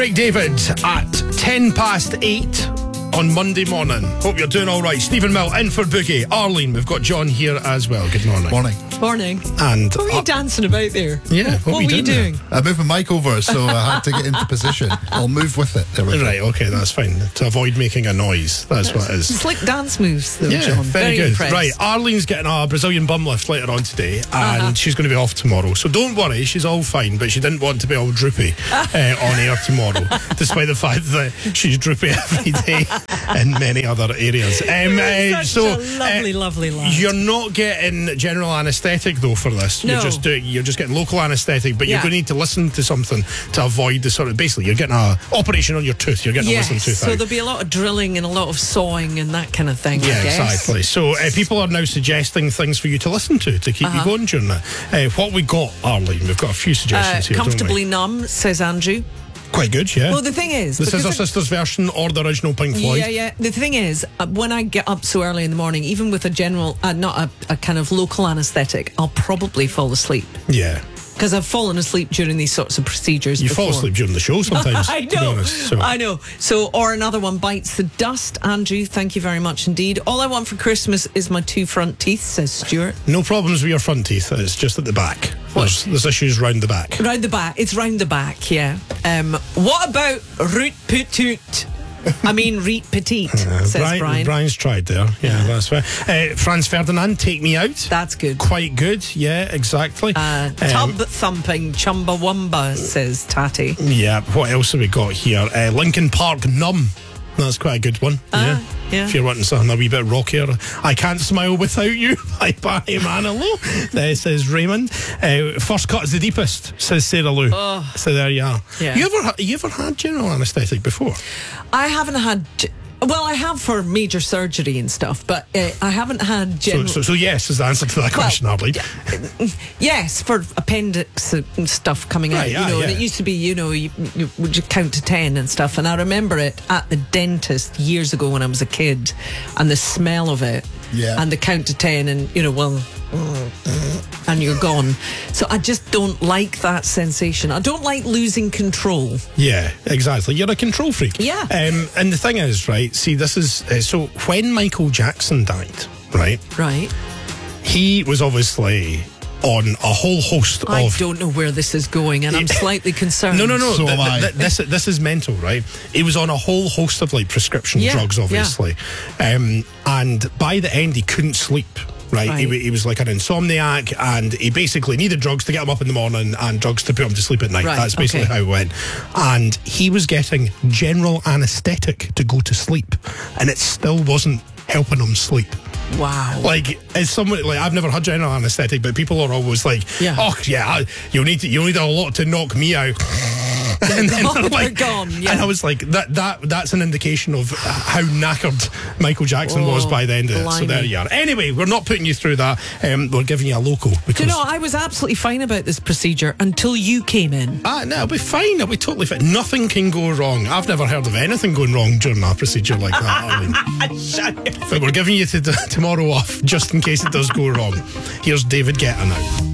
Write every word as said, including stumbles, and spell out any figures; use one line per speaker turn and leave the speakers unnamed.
Craig David at ten past eight on Monday morning. Hope you're doing all right. Stephen Mill in for Boogie. Arlene, we've got John here as well. Good morning.
Morning.
Morning.
And
what were you
uh,
dancing about there?
Yeah, what,
what
were you
were
doing?
you doing?
I moved my mic over, so I had to get into position. I'll move with it. There we go.
Right, okay, that's fine. To avoid making a noise. That's what it is.
It's like dance moves, though,
Yeah,
John.
very,
Very
good.
impressed.
Right, Arlene's getting a Brazilian bum lift later on today, and
Uh-huh.
she's going to be off tomorrow. So don't worry, she's all fine, but she didn't want to be all droopy uh, on air tomorrow, despite the fact that she's droopy every day in many other areas. Um, uh,
Such
so
a lovely,
uh,
lovely lad.
You're not getting general anaesthetic though for this.
No.
You're just doing. You're just getting local anaesthetic, but
Yeah.
you're going to need to listen to something to avoid the sort of. Basically, you're getting a operation on your tooth. You're getting
Yes,
a wisdom tooth
so
out.
there'll be a lot of drilling and a lot of sawing and that kind of thing,
Yeah,
I guess.
exactly. So uh, people are now suggesting things for you to listen to to keep
Uh-huh.
you going during that. Uh, what we got, Arlene? We've got a few
Uh,
suggestions here.
comfortably
Don't
numb, says Andrew.
we? Quite good, yeah.
Well, the thing is...
the
because
Scissor
it-
Sisters version or the original Pink Floyd.
Yeah, yeah. The thing is, uh, when I get up so early in the morning, even with a general, uh, not a, a kind of local anaesthetic, I'll probably fall asleep.
Yeah.
Because I've fallen asleep during these sorts of procedures
You
before.
fall asleep during the show sometimes.
I
to be
know,
honest, so.
I know. So, or another one bites the dust. Andrew, thank you very much indeed. All I want for Christmas is my two front teeth, says Stuart.
No problems with your front teeth. It's just at the back. There's, there's issues round the back.
Round the back. It's round the back, yeah. Um, what about root petite? I mean, reet petite,
Uh,
says
Brian,
Brian.
Brian's tried there. Yeah, that's fair. Uh, Franz Ferdinand, Take Me Out.
That's good.
Quite good. Yeah, exactly.
Uh,
Um,
tub thumping chumbawamba, says Tatty.
Yeah, what else have we got here? Uh, Linkin Park, Numb. That's quite a good one.
Ah,
yeah.
yeah.
If you're wanting something a wee bit rockier. I Can't Smile Without You by Barry Manilow, uh, says Raymond. Uh, First Cut is the Deepest, says Sarah Lou.
Oh.
So there you are.
Yeah.
You ever ha- you ever had general anaesthetic before?
I haven't had... Well, I have for major surgery and stuff, but uh, I haven't had
So,
general...
so, so yes is the answer to that
Well,
question, Arlene.
Yes, for appendix and stuff coming
Right,
out, you
yeah,
know,
yeah.
and it used to be, you know, you, you would just count to ten and stuff, and I remember it at the dentist years ago when I was a kid, and the smell of it,
Yeah.
and the count to ten, and, you know, well, and you're gone. So I just don't like that sensation. I don't like losing control.
Yeah, exactly. You're a control freak.
Yeah.
Um, and the thing is, right, see, this is... Uh, so when Michael Jackson died, right,
Right.
he was obviously on a whole host
I
of...
don't know where this is going, and I'm slightly concerned.
No, no, no.
So
th-
am I.
th- this, this is mental, right? He was on a whole host of like prescription
Yeah,
drugs, obviously. Um, and by the end, he couldn't sleep. Right, He,
Right.
wa- he was like an insomniac, and he basically needed drugs to get him up in the morning and drugs to put him to sleep at night.
Right,
That's basically
okay.
how it went. And he was getting general anaesthetic to go to sleep, and it still wasn't helping him sleep.
Wow.
Like, as someone like I've never had general anaesthetic, but people are always like,
Yeah.
"Oh yeah, I- you'll need to, you'll need a lot to knock me out." and then
gone,
they're
they're
like,
gone, yeah.
and I was like, that that that's an indication of how knackered Michael Jackson was
Oh,
by the end of it. So
blimey.
there you are. Anyway, we're not putting you through that. Um, we're giving you a local because.
Do you know, I was absolutely fine about this procedure until you came in.
Ah, no, it'll be fine. It'll be totally fine. Nothing can go wrong. I've never heard of anything going wrong during a procedure like that. Arlene. But we're giving you to tomorrow off just in case it does go wrong. Here's David Guetta now.